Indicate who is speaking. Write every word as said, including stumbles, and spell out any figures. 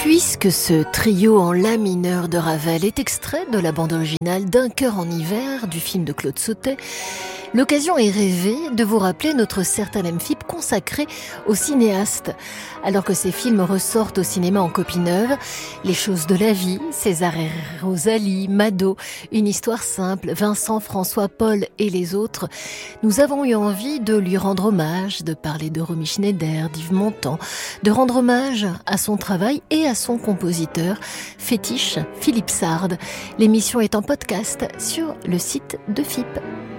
Speaker 1: Puisque ce trio en la mineur de Ravel est extrait de la bande originale d'Un cœur en hiver du film de Claude Sautet, l'occasion est rêvée de vous rappeler notre certain M F I P consacré au cinéaste. Alors que ces films ressortent au cinéma en copie neuve, Les choses de la vie, César et Rosalie, Mado, Une histoire simple, Vincent, François, Paul et les autres, nous avons eu envie de lui rendre hommage, de parler de Romy Schneider, d'Yves Montand, de rendre hommage à son travail et à son compositeur fétiche Philippe Sard. L'émission est en podcast sur le site de F I P.